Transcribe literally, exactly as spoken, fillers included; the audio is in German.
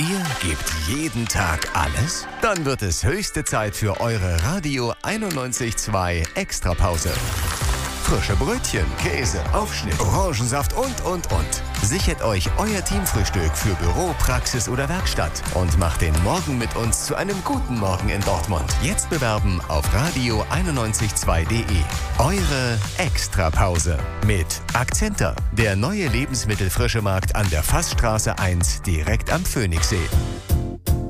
Ihr gebt jeden Tag alles? Dann wird es höchste Zeit für eure Radio einundneunzig Komma zwei Extrapause. Frische Brötchen, Käse, Aufschnitt, Orangensaft und, und, und. Sichert euch euer Teamfrühstück für Büro, Praxis oder Werkstatt und macht den Morgen mit uns zu einem guten Morgen in Dortmund. Jetzt bewerben auf radio einundneunzig Komma zwei punkt de. Eure Extrapause mit Akzenter, der neue Lebensmittelfrischemarkt an der Fassstraße eins direkt am Phoenixsee.